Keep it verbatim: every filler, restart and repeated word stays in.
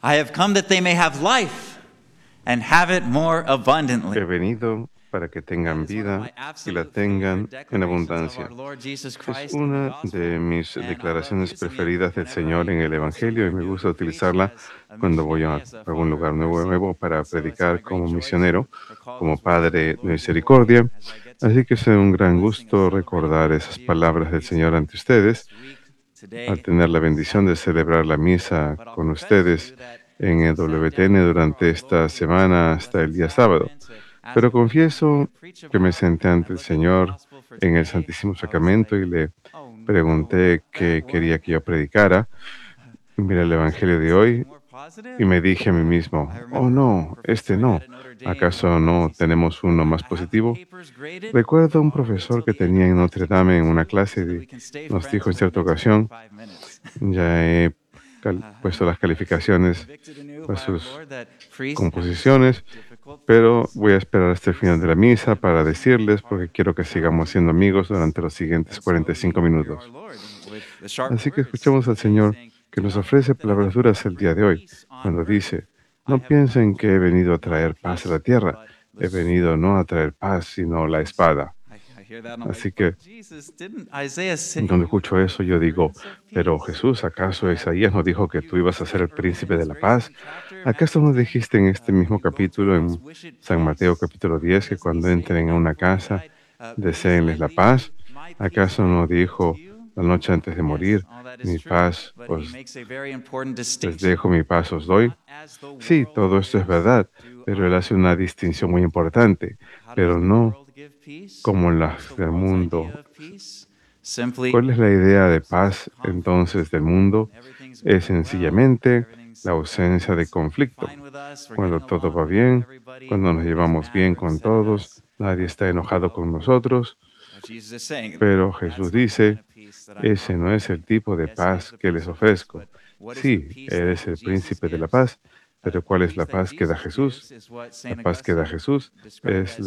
I have come that they may have life and have it more abundantly. He venido para que tengan vida y la tengan en abundancia. Es una de mis declaraciones preferidas del Señor en el Evangelio y me gusta utilizarla cuando voy a algún lugar nuevo, nuevo para predicar como misionero, como Padre de Misericordia. Así que es un gran gusto recordar esas palabras del Señor ante ustedes, al tener la bendición de celebrar la misa con ustedes en el W T N durante esta semana hasta el día sábado. Pero confieso que me senté ante el Señor en el Santísimo Sacramento y le pregunté qué quería que yo predicara. Miré el Evangelio de hoy y me dije a mí mismo, oh no, este no. ¿Acaso no tenemos uno más positivo? Recuerdo un profesor que tenía en Notre Dame en una clase y nos dijo en cierta ocasión, ya he puesto las calificaciones para sus composiciones, pero voy a esperar hasta el final de la misa para decirles, porque quiero que sigamos siendo amigos durante los siguientes cuarenta y cinco minutos. Así que escuchamos al Señor que nos ofrece palabras duras el día de hoy, cuando dice, no piensen que he venido a traer paz a la tierra, he venido no a traer paz, sino la espada. Así que cuando escucho eso yo digo, pero Jesús, ¿acaso Isaías nos dijo que tú ibas a ser el príncipe de la paz? ¿Acaso nos dijiste en este mismo capítulo, en San Mateo capítulo diez, que cuando entren a una casa, deseenles la paz? ¿Acaso no dijo la noche antes de morir, mi paz os les dejo, mi paz os doy? Sí, todo esto es verdad, pero él hace una distinción muy importante, pero no como las del mundo. ¿Cuál es la idea de paz entonces del mundo? Es sencillamente la ausencia de conflicto. Cuando todo va bien, cuando nos llevamos bien con todos, nadie está enojado con nosotros. Pero Jesús dice, ese no es el tipo de paz que les ofrezco. Sí, Él es el príncipe de la paz, pero ¿cuál es la paz que da Jesús? La paz que da Jesús es